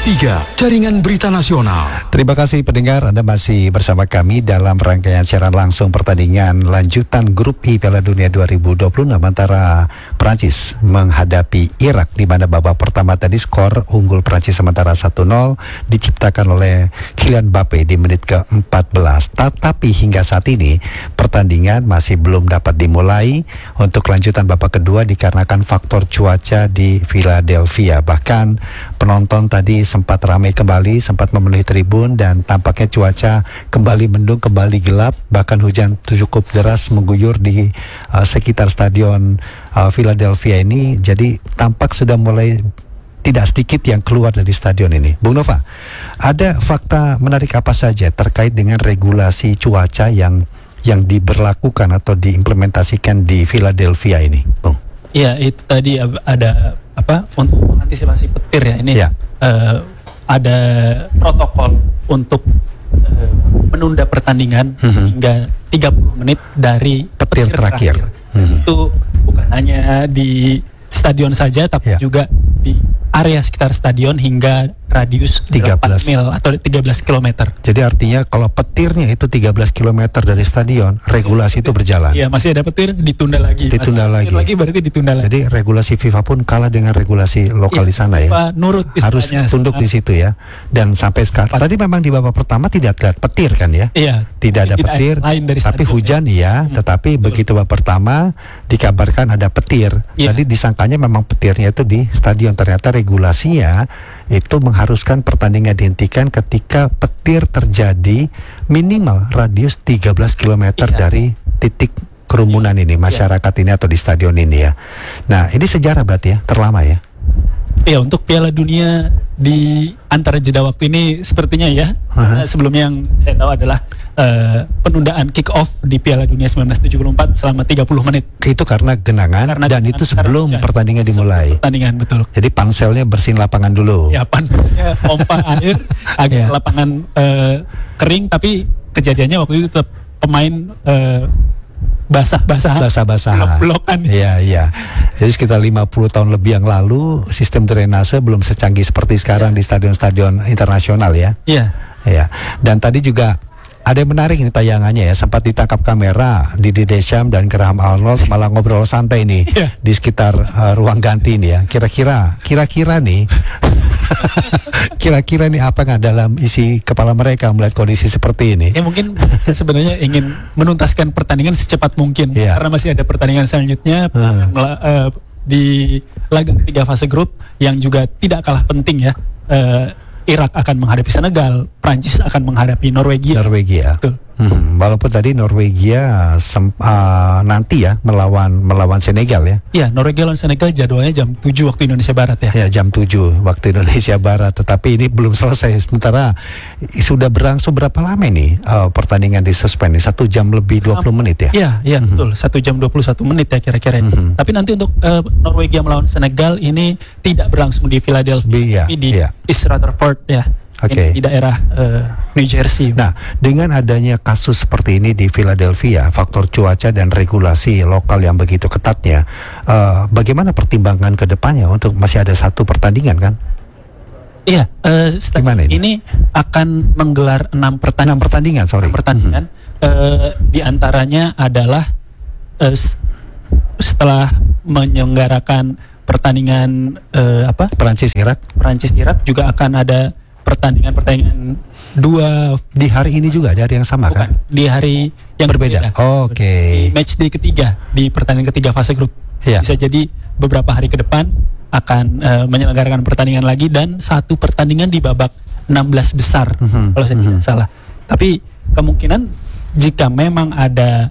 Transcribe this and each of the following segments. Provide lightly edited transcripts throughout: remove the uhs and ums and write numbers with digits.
103, Jaringan Berita Nasional. Terima kasih pendengar, Anda masih bersama kami dalam rangkaian siaran langsung pertandingan lanjutan Grup I Piala Dunia 2026 antara Prancis menghadapi Irak, di mana babak pertama tadi skor unggul Prancis sementara 1-0 diciptakan oleh Kylian Mbappe di menit ke-14. Tetapi hingga saat ini pertandingan masih belum dapat dimulai untuk lanjutan babak kedua dikarenakan faktor cuaca di Philadelphia. Bahkan penonton tadi sempat ramai kembali, sempat memenuhi tribun, dan tampaknya cuaca kembali mendung, kembali gelap, bahkan hujan cukup deras mengguyur di sekitar stadion Philadelphia ini. Jadi tampak sudah mulai tidak sedikit yang keluar dari stadion ini. Bung Nova, ada fakta menarik apa saja terkait dengan regulasi cuaca yang diberlakukan atau diimplementasikan di Philadelphia ini, Bung? Iya, itu tadi ada untuk mengantisipasi petir ya ini. Ya. Ada protokol untuk menunda pertandingan hingga 30 menit dari petir terakhir. Itu bukan hanya di stadion saja, tapi juga di area sekitar stadion hingga radius 8 mil atau 13 km. Jadi artinya kalau petirnya itu 13 km dari stadion, regulasi itu berjalan. Iya, masih ada petir, ditunda lagi. Ditunda lagi. Berarti ditunda lagi. Jadi regulasi FIFA pun kalah dengan regulasi lokal di sana ya. Nurut harus tunduk di situ ya. Dan sampai sekarang tadi memang di babak pertama tidak terlihat petir kan ya? Iya. Tidak ada petir, tapi hujan ya. Tetapi begitu babak pertama dikabarkan ada petir. Tadi disangkanya memang petirnya itu di stadion, ternyata regulasinya itu mengharuskan pertandingan dihentikan ketika petir terjadi minimal radius 13 km dari titik kerumunan ini, masyarakat ini atau di stadion ini ya. Nah, ini sejarah berarti ya, terlama ya. Ya, untuk Piala Dunia di antara jeda waktu ini sepertinya ya. Sebelumnya yang saya tahu adalah penundaan kick off di Piala Dunia 1974 selama 30 menit. Itu karena genangan dan itu sebelum pertandingan dimulai. Pertandingan, betul. Jadi panselnya bersihin lapangan dulu. Ya, panselnya pompa air agar lapangan kering, tapi kejadiannya waktu itu tetap pemain basah-basahan. Blok-blokan. Iya. Jadi sekitar 50 tahun lebih yang lalu sistem drainase belum secanggih seperti sekarang di stadion-stadion internasional ya. Iya. Dan tadi juga ada yang menarik ini tayangannya ya, sempat ditangkap kamera di Deschamps dan Graham Arnold malah ngobrol santai nih di sekitar ruang ganti ini ya. Kira-kira nih kira-kira nih apa nggak dalam isi kepala mereka melihat kondisi seperti ini? Ya mungkin sebenarnya ingin menuntaskan pertandingan secepat mungkin karena masih ada pertandingan selanjutnya di laga ketiga fase grup yang juga tidak kalah penting ya. Irak akan menghadapi Senegal, Prancis akan menghadapi Norwegia. Betul. Walaupun tadi Norwegia nanti ya melawan Senegal ya. Iya, Norwegia lawan Senegal jadwalnya jam 7 waktu Indonesia Barat ya. Ya, jam 7 waktu Indonesia Barat. Tetapi ini belum selesai. Sementara sudah berlangsung berapa lama ini pertandingan disuspend? 1 jam lebih 20 menit ya? Iya, betul. 1 jam 21 menit ya kira-kira. Tapi nanti untuk Norwegia melawan Senegal ini tidak berlangsung di Philadelphia, tapi di East Rutherford ya. Di daerah New Jersey. Nah, dengan adanya kasus seperti ini di Philadelphia, faktor cuaca dan regulasi lokal yang begitu ketatnya, bagaimana pertimbangan ke depannya untuk masih ada 1 pertandingan kan? Iya, ini akan menggelar 6 pertandingan. 6 pertandingan. Di antaranya adalah setelah menyelenggarakan pertandingan Prancis Irak juga akan ada pertandingan 2 di hari ini juga, di hari yang sama. Bukan, kan? Di hari yang berbeda. Oke. Match day ketiga di pertandingan ketiga fase grup. Bisa jadi beberapa hari ke depan akan menyelenggarakan pertandingan lagi dan 1 pertandingan di babak 16 besar kalau saya tidak salah. Tapi kemungkinan jika memang ada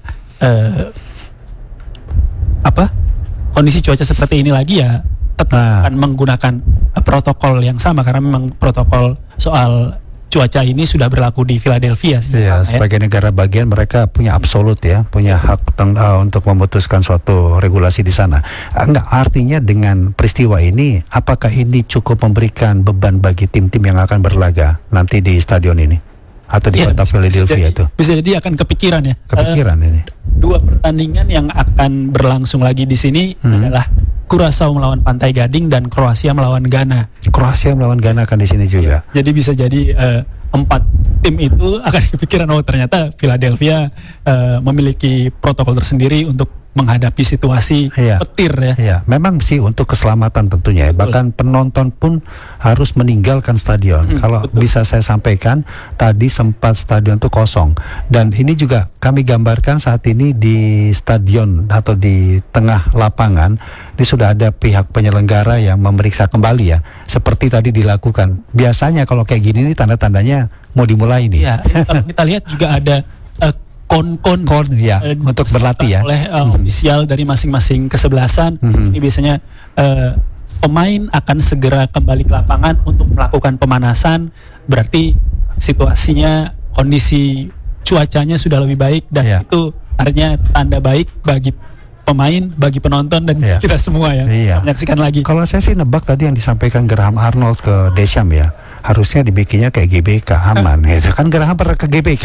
kondisi cuaca seperti ini lagi ya tetap akan menggunakan protokol yang sama karena memang protokol soal cuaca ini sudah berlaku di Philadelphia. Sebagai negara bagian mereka punya absolut ya, punya hak untuk memutuskan suatu regulasi di sana. Enggak, artinya dengan peristiwa ini, apakah ini cukup memberikan beban bagi tim-tim yang akan berlaga nanti di stadion ini atau di kota Philadelphia itu? Bisa jadi akan kepikiran ya. Kepikiran ini. 2 pertandingan yang akan berlangsung lagi di sini adalah Curaçao melawan Pantai Gading dan Kroasia melawan Ghana. Kroasia melawan Ghana akan di sini juga. Jadi bisa jadi 4 tim itu akan kepikiran ternyata Philadelphia memiliki protokol tersendiri untuk menghadapi situasi petir ya. Iya, memang sih untuk keselamatan tentunya ya. Bahkan penonton pun harus meninggalkan stadion. Kalau bisa saya sampaikan, tadi sempat stadion itu kosong. Dan ini juga kami gambarkan saat ini di stadion atau di tengah lapangan, ini sudah ada pihak penyelenggara yang memeriksa kembali ya. Seperti tadi dilakukan. Biasanya kalau kayak gini ini tanda-tandanya mau dimulai nih. Ya, kalau kita lihat juga ada kon ya, untuk berlatih ya oleh ofisial dari masing-masing kesebelasan. Ini biasanya pemain akan segera kembali ke lapangan untuk melakukan pemanasan. Berarti situasinya, kondisi cuacanya sudah lebih baik dan itu artinya tanda baik bagi pemain, bagi penonton dan kita semua ya. Menyaksikan lagi. Kalau saya sih nebak tadi yang disampaikan Graham Arnold ke Deschamps ya, harusnya dibikinnya kayak GBK, aman gitu kan. Graham pernah ke GBK.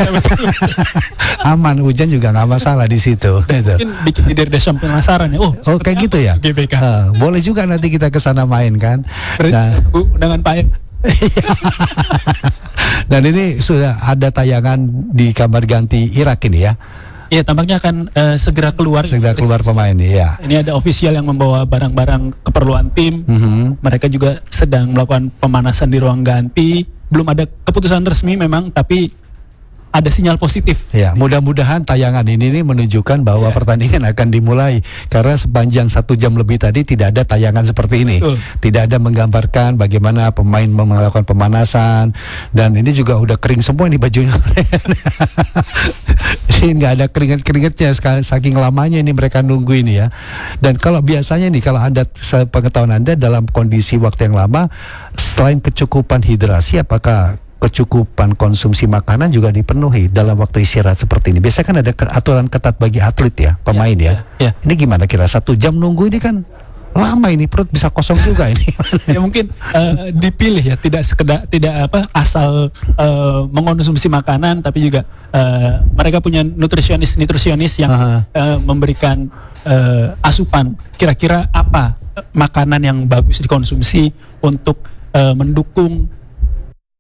Aman, hujan juga nggak masalah di situ gitu. Mungkin bikin ide Deschamps penasaran ya. Oh kayak gitu ya. GBK. Boleh juga nanti kita ke sana main kan. Dengan Pak Ed. Dan ini sudah ada tayangan di kamar ganti Irak ini ya. Iya, tampaknya akan segera keluar pemain ya. Ini ada ofisial yang membawa barang-barang keperluan tim. Mereka juga sedang melakukan pemanasan di ruang ganti. Belum ada keputusan resmi memang, tapi ada sinyal positif. Ya, mudah-mudahan tayangan ini menunjukkan bahwa pertandingan akan dimulai, karena sepanjang 1 jam lebih tadi tidak ada tayangan seperti ini. Tidak ada menggambarkan bagaimana pemain melakukan pemanasan, dan ini juga udah kering semua nih bajunya. Ini nggak ada keringet-keringetnya, saking lamanya ini mereka nunggu ini ya. Dan kalau biasanya nih, kalau Anda, sepengetahuan Anda, dalam kondisi waktu yang lama, selain kecukupan hidrasi, apakah kecukupan konsumsi makanan juga dipenuhi dalam waktu istirahat seperti ini? Biasanya kan ada aturan ketat bagi atlet ya, pemain ya. Ini gimana kira 1 jam nunggu ini kan lama, ini perut bisa kosong juga ini. Ya mungkin dipilih ya, tidak asal mengonsumsi makanan, tapi juga mereka punya nutrisionis yang memberikan asupan kira-kira apa makanan yang bagus dikonsumsi untuk mendukung